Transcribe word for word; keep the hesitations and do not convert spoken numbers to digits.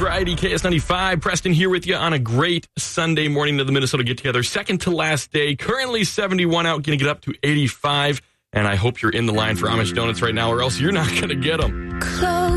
Variety, K S ninety-five. Preston here with you on a great Sunday morning to the Minnesota get-together. Second to last day. Currently seventy-one out, going to get up to eighty-five. And I hope you're in the line for Amish Donuts right now, or else you're not going to get them.